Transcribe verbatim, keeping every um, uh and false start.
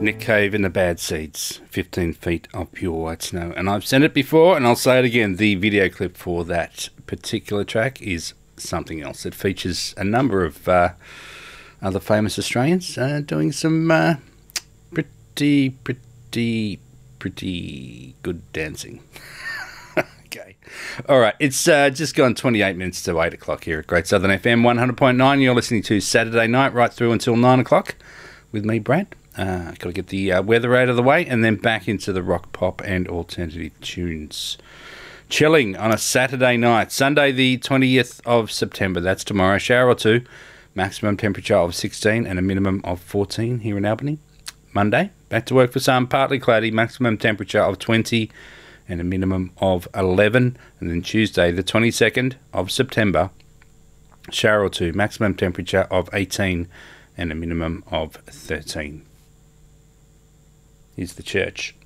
Nick Cave and the Bad Seeds, fifteen feet of pure white snow. And I've sent it before, and I'll say it again, the video clip for that particular track is something else. It features a number of uh, other famous Australians uh, doing some uh, pretty, pretty, pretty good dancing. Okay. All right. It's uh, just gone twenty-eight minutes to eight o'clock here at Great Southern F M one hundred point nine. You're listening to Saturday Night right through until nine o'clock with me, Brad. Uh, got to get the uh, weather out of the way and then back into the rock, pop and alternative tunes. Chilling on a Saturday night. Sunday the twentieth of September. That's tomorrow. Shower or two. Maximum temperature of sixteen and a minimum of fourteen here in Albany. Monday, back to work for some. Partly cloudy. Maximum temperature of twenty and a minimum of eleven. And then Tuesday the twenty-second of September. Shower or two. Maximum temperature of eighteen and a minimum of thirteen. Here's the church.